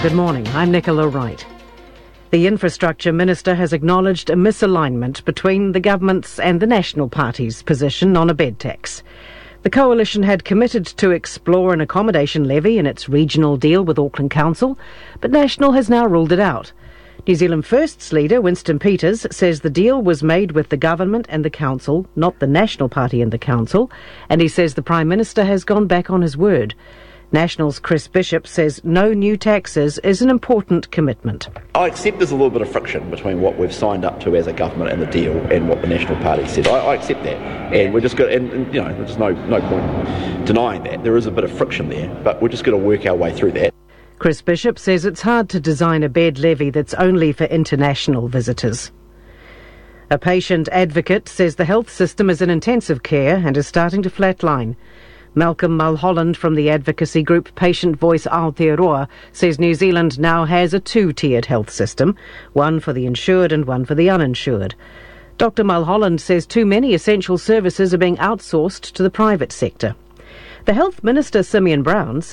Good morning, I'm Nicola Wright. The Infrastructure Minister has acknowledged a misalignment between the government's and the National Party's position on a bed tax. The coalition had committed to explore an accommodation levy in its regional deal with Auckland Council, but National has now ruled it out. New Zealand First's leader, Winston Peters, says the deal was made with the government and the council, not the National Party and the council, and he says the Prime Minister has gone back on his word. National's Chris Bishop says no new taxes is an important commitment. I accept there's a little bit of friction between what we've signed up to as a government and the deal and what the National Party said. I accept that, and we're just going. And there's no point denying that there is a bit of friction there, but we're just going to work our way through that. Chris Bishop says it's hard to design a bed levy that's only for international visitors. A patient advocate says the health system is in intensive care and is starting to flatline. Malcolm Mulholland from the advocacy group Patient Voice Aotearoa says New Zealand now has a two-tiered health system, one for the insured and one for the uninsured. Dr Mulholland says too many essential services are being outsourced to the private sector. The Health Minister, Simeon Brown,